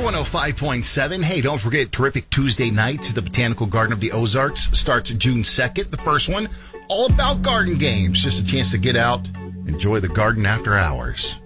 105.7. Hey, don't forget, terrific Tuesday nights at the Botanical Garden of the Ozarks starts June 2nd. The first one, all about garden games. Just a chance to get out, enjoy the garden after hours.